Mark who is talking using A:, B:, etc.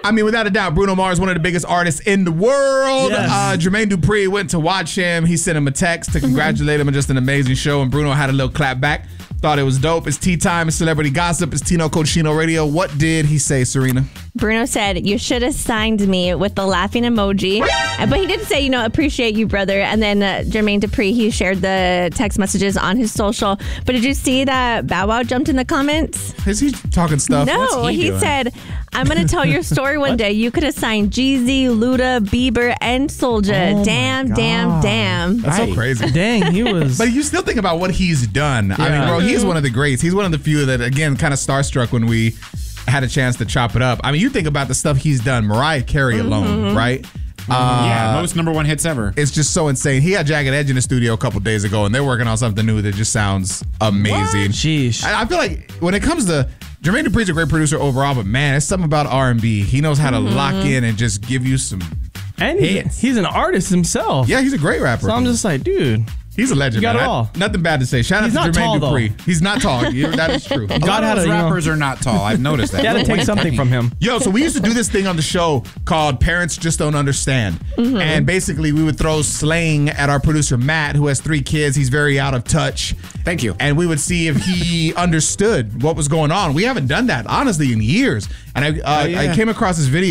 A: I mean, without a doubt, Bruno Mars, one of the biggest artists in the world.
B: Yes.
A: Jermaine Dupri went to watch him. He sent him a text to congratulate him on just an amazing show, and Bruno had a little clap back. Thought it was dope. It's tea time. It's celebrity gossip. It's Tino Cochino Radio. What did he say, Serena?
C: Bruno said, you should have signed me with the laughing emoji. But he did say, appreciate you, brother. And then Jermaine Dupri, he shared the text messages on his social. But did you see that Bow Wow jumped in the comments?
A: Is he talking stuff?
C: No, he said, I'm going to tell your story one day. You could have signed Jeezy, Luda, Bieber, and Soulja.
A: Oh
C: damn.
A: That's so crazy.
B: Dang, he was.
A: But you still think about what he's done. I mean, bro, he's one of the greats. He's one of the few that, again, kind of starstruck when we had a chance to chop it up. I mean, you think about the stuff he's done. Mariah Carey alone, right?
D: Most number one hits ever.
A: It's just so insane. He had Jagged Edge in the studio a couple days ago, and they're working on something new that just sounds amazing.
B: Sheesh.
A: I feel like when it comes to Jermaine Dupri's a great producer overall, but man, it's something about R&B. He knows how to lock in and just give you some
B: And
A: hits.
B: he's an artist himself.
A: Yeah, he's a great rapper.
B: So I'm just like, dude.
A: He's a legend.
B: You got
A: man.
B: it all.
A: Nothing bad to say. Shout
B: He's
A: out to
B: not
A: Jermaine
B: tall,
A: Dupri. He's not tall. That is true.
D: A lot of those rappers are not tall. I've noticed that.
B: Got to take something from him.
A: Yo, so we used to do this thing on the show called Parents Just Don't Understand. And basically we would throw slang at our producer, Matt, who has 3 kids. He's very out of touch.
D: Thank you.
A: And we would see if he understood what was going on. We haven't done that, honestly, in years. And I came across this video.